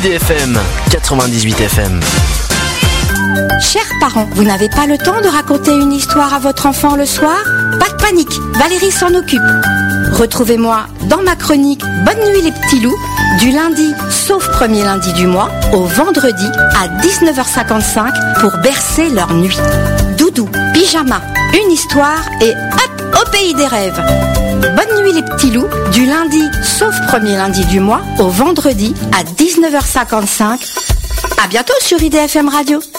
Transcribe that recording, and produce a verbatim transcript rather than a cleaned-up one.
D F M quatre-vingt-dix-huit F M. Chers parents, vous n'avez pas le temps de raconter une histoire à votre enfant le soir? Pas de panique, Valérie s'en occupe. Retrouvez-moi dans ma chronique Bonne nuit les petits loups, du lundi, sauf premier lundi du mois, au vendredi à dix-neuf heures cinquante-cinq pour bercer leur nuit. Doudou, pyjama, une histoire et hop, au pays des rêves. Bonne nuit les petits loups, du lundi, sauf premier lundi du mois, au vendredi à dix-neuf heures cinquante-cinq. À bientôt sur I D F M Radio.